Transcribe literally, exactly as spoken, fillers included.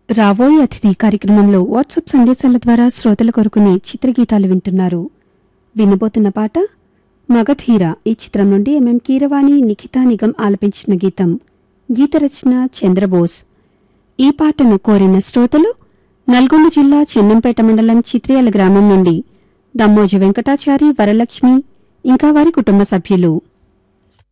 రాబోయే అతిథి కార్యక్రమంలో వాట్సాప్ సందేశాల ద్వారా శ్రోతల కొరకునే చిత్రగీతాలు వింటున్నారు. వినబోతున్న పాట మగధీర ఈ చిత్రం నుండి ఎంఎం కీరవాణి నిఖితా నిగం ఆలపించిన గీతం. గీత రచన చంద్రబోస్. ఈ పాటను కోరిన శ్రోతలు నల్గొండ జిల్లా చెన్నంపేట మండలం చిత్రియాల గ్రామం నుండి దమ్మోజి వెంకటాచారి, వరలక్ష్మి ఇంకా వారి కుటుంబ సభ్యులు.